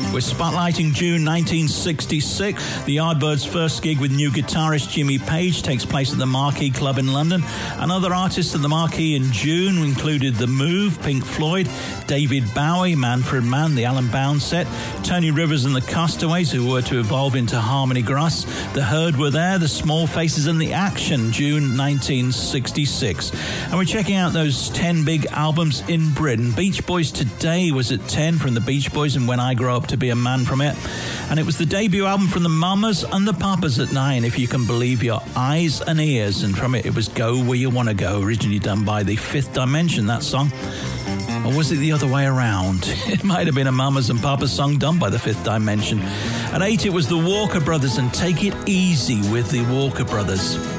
We're spotlighting June 1966. The Yardbirds' first gig with new guitarist Jimmy Page takes place at the Marquee Club in London. And other artists at the Marquee in June included The Move, Pink Floyd, David Bowie, Manfred Mann, the Alan Bound Set, Tony Rivers and the Castaways, who were to evolve into Harmony Grass. The Herd were there, the Small Faces and the Action, June 1966. And we're checking out those 10 big albums in Britain. Beach Boys Today was at 10 from the Beach Boys and When I Grow Up to Be a Man from it. And it was the debut album from the Mamas and the Papas at 9, If You Can Believe Your Eyes and Ears. And from it was Go Where You Want to Go, originally done by the Fifth Dimension, that song. Or was it the other way around? It might have been a Mamas and Papas song done by the Fifth Dimension. At 8, it was the Walker Brothers and Take It Easy with the Walker Brothers.